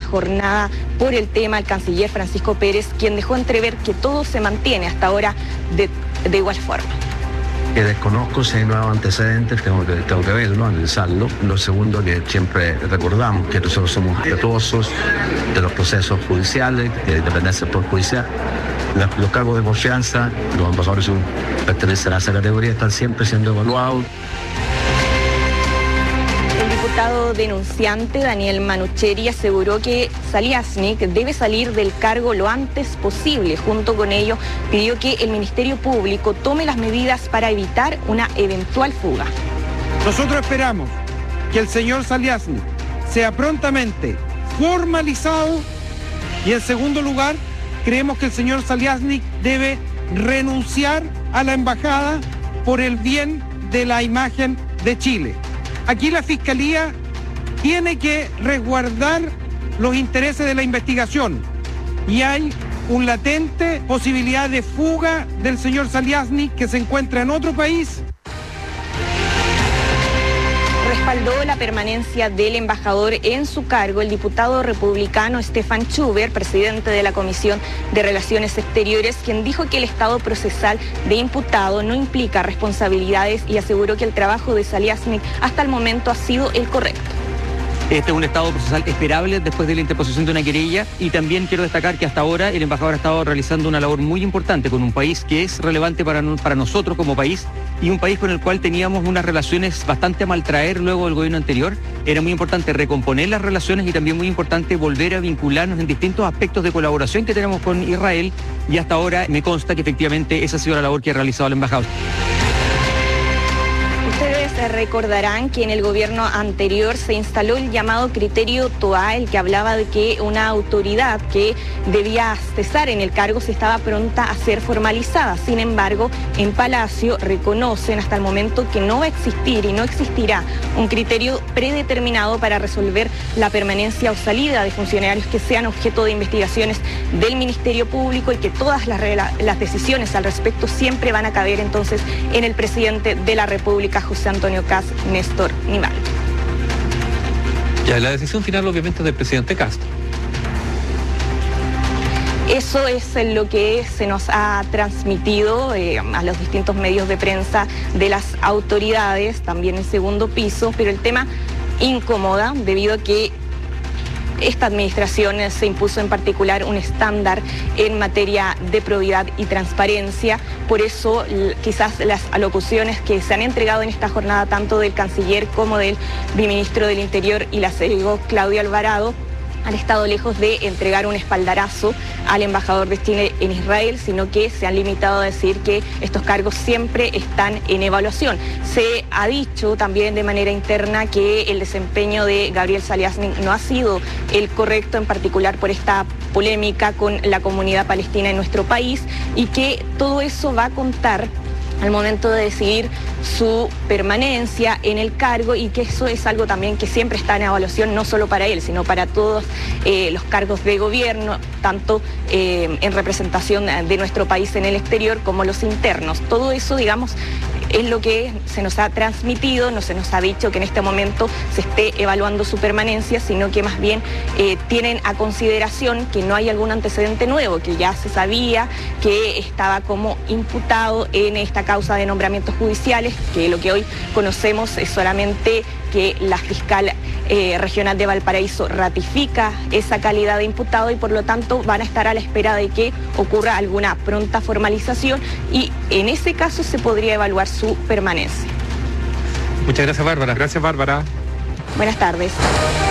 jornada por el tema el canciller Francisco Pérez, quien dejó entrever que todo se mantiene hasta ahora de igual forma. Que desconozco si hay nuevos antecedentes, tengo que verlo, analizarlo. Lo segundo, que siempre recordamos que nosotros somos respetuosos de los procesos judiciales, de independencia del Poder Judicial. Los cargos de confianza, los embajadores pertenecen a esa categoría, están siempre siendo evaluados. El diputado denunciante Daniel Manucheri aseguró que Zaliasnik debe salir del cargo lo antes posible. Junto con ello, pidió que el Ministerio Público tome las medidas para evitar una eventual fuga. Nosotros esperamos que el señor Zaliasnik sea prontamente formalizado y, en segundo lugar, creemos que el señor Zaliasnik debe renunciar a la embajada por el bien de la imagen de Chile. Aquí la Fiscalía tiene que resguardar los intereses de la investigación y hay una latente posibilidad de fuga del señor Zaliasnik, que se encuentra en otro país. Respaldó la permanencia del embajador en su cargo el diputado republicano Stefan Schuber, presidente de la Comisión de Relaciones Exteriores, quien dijo que el estado procesal de imputado no implica responsabilidades y aseguró que el trabajo de Zaliasnik hasta el momento ha sido el correcto. Este es un estado procesal esperable después de la interposición de una querella, y también quiero destacar que hasta ahora el embajador ha estado realizando una labor muy importante con un país que es relevante para nosotros como país, y un país con el cual teníamos unas relaciones bastante a maltraer luego del gobierno anterior. Era muy importante recomponer las relaciones y también muy importante volver a vincularnos en distintos aspectos de colaboración que tenemos con Israel, y hasta ahora me consta que efectivamente esa ha sido la labor que ha realizado el embajador. Ustedes recordarán que en el gobierno anterior se instaló el llamado criterio TOA, el que hablaba de que una autoridad que debía cesar en el cargo se estaba pronta a ser formalizada. Sin embargo, en Palacio reconocen hasta el momento que no va a existir y no existirá un criterio predeterminado para resolver la permanencia o salida de funcionarios que sean objeto de investigaciones del Ministerio Público, y que todas las decisiones al respecto siempre van a caber entonces en el presidente de la República, José Antonio Kast Néstor Nival. Ya, la decisión final obviamente del presidente Kast. Eso es lo que se nos ha transmitido a los distintos medios de prensa de las autoridades, también en segundo piso, pero el tema incomoda debido a que esta administración se impuso en particular un estándar en materia de probidad y transparencia. Por eso quizás las alocuciones que se han entregado en esta jornada, tanto del canciller como del viceministro del Interior y la CEGO, Claudio Alvarado, han estado lejos de entregar un espaldarazo al embajador de Chile en Israel, sino que se han limitado a decir que estos cargos siempre están en evaluación. Se ha dicho también de manera interna que el desempeño de Gabriel Zaliasnik no ha sido el correcto, en particular por esta polémica con la comunidad palestina en nuestro país, y que todo eso va a contar al momento de decidir su permanencia en el cargo, y que eso es algo también que siempre está en evaluación, no solo para él, sino para todos los cargos de gobierno, tanto en representación de nuestro país en el exterior como los internos. Todo eso, digamos, es lo que se nos ha transmitido. No se nos ha dicho que en este momento se esté evaluando su permanencia, sino que más bien tienen a consideración que no hay algún antecedente nuevo, que ya se sabía que estaba como imputado en esta causa de nombramientos judiciales, que lo que hoy conocemos es solamente que la fiscal regional de Valparaíso ratifica esa calidad de imputado, y por lo tanto van a estar a la espera de que ocurra alguna pronta formalización, y en ese caso se podría evaluar su permanencia. Muchas gracias, Bárbara. Gracias, Bárbara. Buenas tardes.